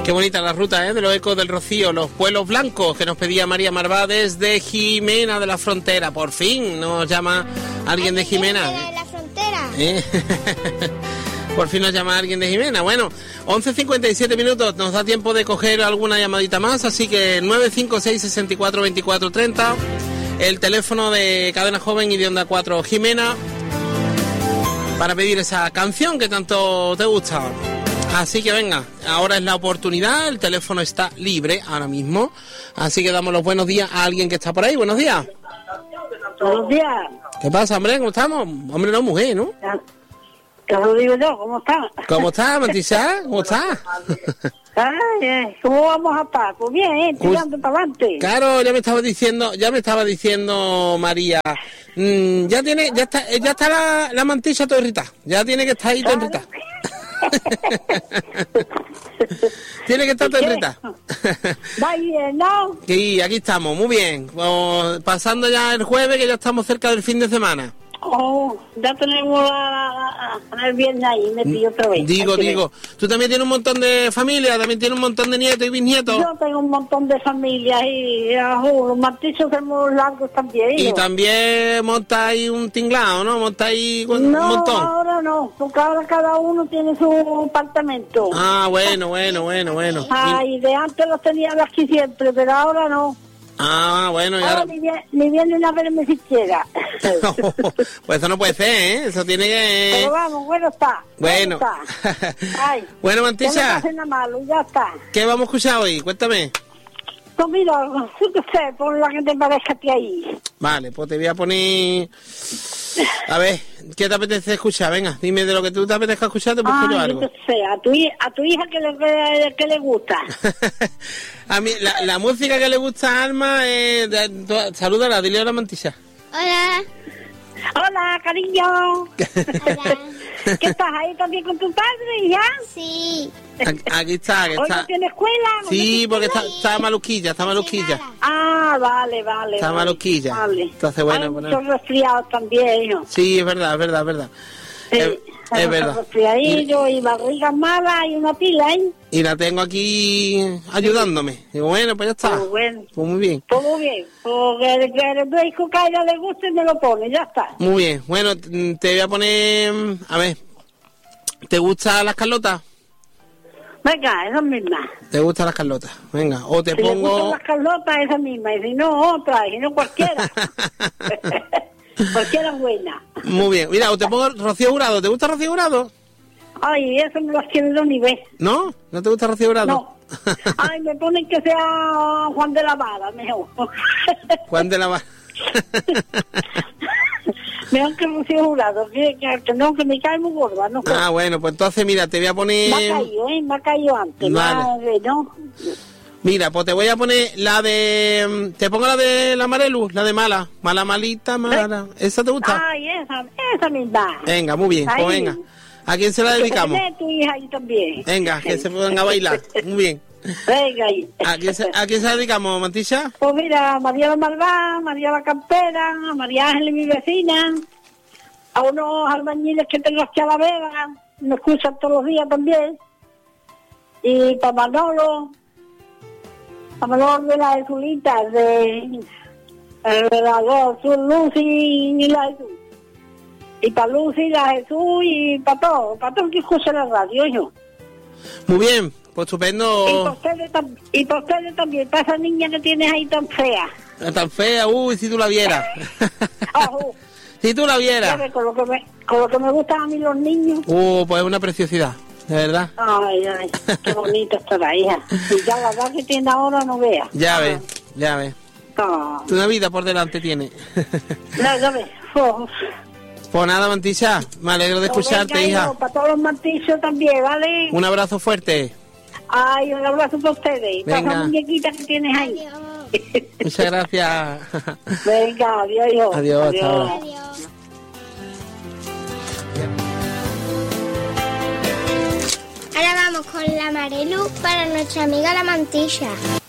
Qué bonita la ruta, de los ecos del Rocío, los pueblos blancos que nos pedía María Marvá desde Jimena de la Frontera. Por fin nos llama alguien de Jimena. ¿De la Frontera? Por fin nos llama alguien de Jimena. Bueno, 11:57 minutos, nos da tiempo de coger alguna llamadita más, así que 956 64 24 30, el teléfono de Cadena Joven y de Onda 4 Jimena, para pedir esa canción que tanto te gusta. Así que venga, ahora es la oportunidad, el teléfono está libre ahora mismo, así que damos los buenos días a alguien que está por ahí. Buenos días. Buenos días. ¿Qué pasa, hombre? ¿Cómo estamos? Hombre, no, mujer, ¿no? Te lo digo yo, ¿cómo estás? ¿Cómo estás, Mantisa? ¿Cómo estás? ¿Cómo vamos a estar? Pues bien, tirando para adelante. Claro, ya me estaba diciendo María, ya está la mantilla todo irritada, ya tiene que estar ahí todo irritada. Tiene que estar todo irritada. Va bien, ¿no? Sí, aquí estamos, muy bien. Pasando ya el jueves, que ya estamos cerca del fin de semana. Oh, ya tenemos el viernes ahí metido otra vez. Digo, tú también tienes un montón de familia, también tienes un montón de nietos y bisnietos. Yo tengo un montón de familias y los martillos somos largos también. Y también monta ahí un tinglado, ¿no? Monta ahí un montón. No, ahora no, porque ahora cada uno tiene su apartamento. Ah, bueno. Y de antes los tenía aquí siempre, pero ahora no. Ah, bueno, ya. Ahora ni vienen a verme siquiera. Pues eso no puede ser, ¿eh? Eso tiene que... Pero vamos, bueno está. Bueno. Ay, bueno, Mantilla. No me nada malo, ya está. ¿Qué vamos a escuchar hoy? Cuéntame. Pues mira, sí que sé, pon la que te parezca a ti ahí. Vale, pues te voy a poner... A ver, ¿qué te apetece escuchar? Venga, dime de lo que tú te apetezca escuchar, te busco yo algo. Yo qué sé, a tu hija que le gusta. A mí, la música que le gusta a Alma es... Salúdala, dile a la Mantilla. Hola. Hola, cariño. Hola. ¿Qué estás ahí también con tu padre, ya? Sí. Aquí está. ¿Hoy no tiene escuela? Sí, porque está maluquilla, Ah, vale. Está maluquilla. Vale. Entonces, bueno. Hay muchos resfriados también, hijo. Sí, es verdad. Sí, Es verdad. Resfriadillo y barriga mala y una pila, ¿eh? Y la tengo aquí ayudándome. Digo, bueno, pues ya está. Pues bueno. Pues muy bien. Pues muy bien. Porque el médico que a ella le guste me lo pone, ya está. Muy bien. Bueno, te voy a poner... A ver. ¿Te gustan las Carlotas? Venga, esa misma. ¿Te gustan las Carlotas? Venga, o te si pongo... Si le gustan las Carlotas, esa misma. Y si no, otra. Y si no, cualquiera. Cualquiera buena. Muy bien. Mira, o te pongo Rocío Jurado. ¿Te gusta Rocío Jurado? Ay, eso no las quiero ni ver. ¿No? ¿No te gusta Rocío Jurado? No. Ay, me ponen que sea Juan de la Vara, mejor. Juan de la Vara. Mejor que Rocío Jurado, que me cae muy gorda, ¿no? Ah, bueno, pues entonces mira, te voy a poner... Me ha caído antes. Vale. ¿No? Mira, pues te voy a poner la de... Te pongo la de la Marelu, la de Mala. Malita. ¿Esa te gusta? Ay, esa misma. Venga, muy bien, pues venga. ¿A quién se la dedicamos? A tu hija ahí también. Venga, que se pongan a bailar. Muy bien. Venga ahí. ¿A quién se la dedicamos, Mantilla? Pues mira, María la Malvá, María la Campera, María Ángel, mi vecina, a unos albañiles que tengo aquí a la Vega, me escuchan todos los días también, y para Manolo de las Azulitas, de la dos, Lucy y la Jesús. Y para Lucy, la Jesús y para todo que escucha la radio, hijo. Muy bien, pues estupendo. Y para ustedes también, para esa niña que tienes ahí tan fea. Tan fea, si tú la vieras. Si tú la vieras. Con lo que me gustan a mí los niños. Pues es una preciosidad, de verdad. Ay, qué bonita está la hija. Y ya la edad que tiene ahora no vea. Ya ves. Una vida por delante tiene. Ya ves. Pues nada, Mantilla, me alegro de escucharte, hija. Para todos los mantillos también, ¿vale? Un abrazo fuerte. Ay, un abrazo para ustedes. Para esa muñequita que tienes ahí. Muchas gracias. Venga, adiós, hijo. Adiós. Ahora vamos con la Marelu para nuestra amiga la Mantilla.